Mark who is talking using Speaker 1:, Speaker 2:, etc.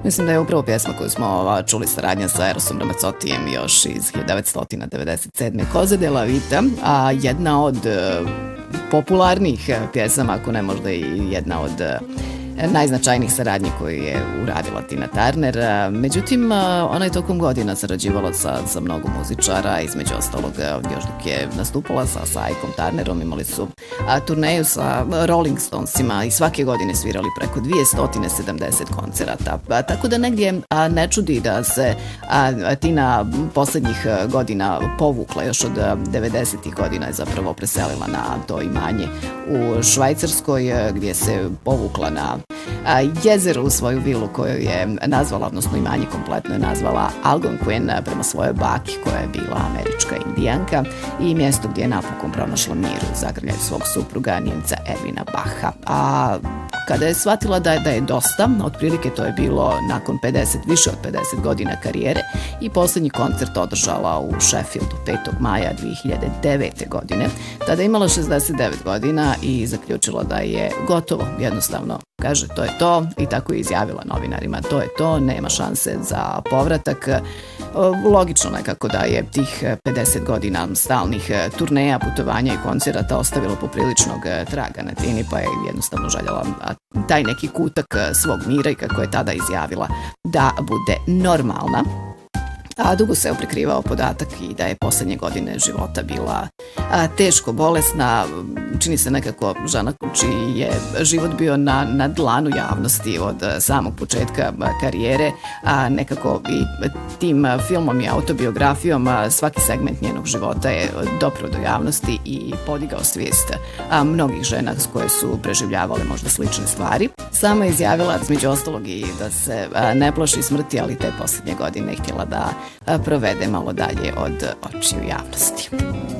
Speaker 1: Mislim da je upravo pjesma koju smo čuli saradnja sa Erosom Ramazzotijem još iz 1997. Cosa de la Vita, a jedna od popularnijih pjesama, ako ne možda i jedna od najznačajnijih saradnji koju je uradila Tina Turner. Međutim, ona je tokom godina sarađivala sa mnogo muzičara, između ostalog još dok je nastupala sa Ikom Turnerom, imali su turneju sa Rolling Stonesima i svake godine svirali preko 270 koncerata. Tako da negdje ne čudi da se Tina poslednjih godina povukla, još od 90. godina je zapravo preselila na to imanje u Švajcarskoj, gdje se povukla na jezero u svoju vilu koju je nazvala, odnosno imanje kompletno je nazvala Algonquin prema svojoj baki koja je bila američka indijanka i mjesto gdje je napokon pronašla mir u zagrljaju svog supruga Njemca Erwina Bacha. A kada je shvatila da je dosta, otprilike to je bilo nakon više od 50 godina karijere i posljednji koncert održala u Sheffieldu 5. maja 2009. godine. Tada je imala 69 godina i zaključila da je gotovo, jednostavno kaže to je to i tako je izjavila novinarima, to je to, nema šanse za povratak. Logično nekako da je tih 50 godina stalnih turneja, putovanja i koncerata ostavilo popriličnog traga na Tini, pa je jednostavno željela taj neki kutak svog mira i kako je tada izjavila da bude normalna. A dugo se prikrivao podatak i da je posljednje godine života bila teško bolesna. Čini se nekako žena čiji je život bio na dlanu javnosti od samog početka karijere, a nekako i tim filmom i autobiografijom svaki segment njenog života je dopro do javnosti i podigao svijest mnogih žena koje su preživljavale možda slične stvari. Sama je izjavila između ostalog i da se ne plaši smrti, ali te posljednje godine htjela da provede malo dalje od očiju javnosti.